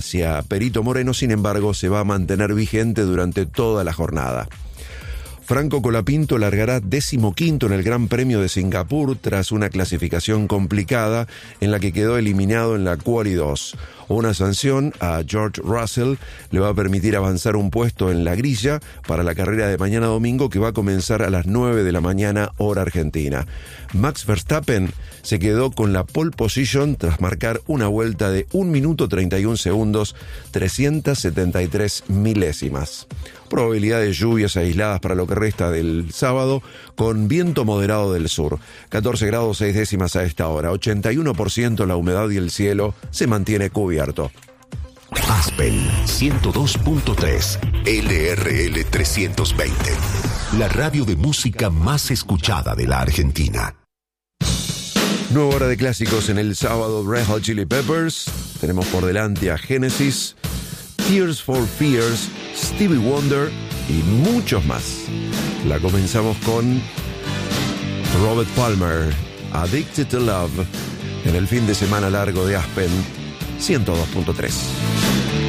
hacia Perito Moreno, sin embargo, se va a mantener vigente durante toda la jornada. Franco Colapinto largará 15º en el Gran Premio de Singapur tras una clasificación complicada en la que quedó eliminado en la Quali 2. Una sanción a George Russell le va a permitir avanzar un puesto en la grilla para la carrera de mañana domingo, que va a comenzar a las 9 de la mañana, hora argentina. Max Verstappen se quedó con la pole position tras marcar una vuelta de 1 minuto 31 segundos, 373 milésimas. Probabilidad de lluvias aisladas para lo que resta del sábado, con viento moderado del sur. 14 grados 6 décimas a esta hora. 81% la humedad y el cielo se mantiene cubierto. Aspen 102.3 LRL 320. La radio de música más escuchada de la Argentina. Nueva hora de clásicos en el sábado. Red Hot Chili Peppers. Tenemos por delante a Genesis, Tears for Fears, Stevie Wonder y muchos más. La comenzamos con Robert Palmer, Addicted to Love, en el fin de semana largo de Aspen 102.3.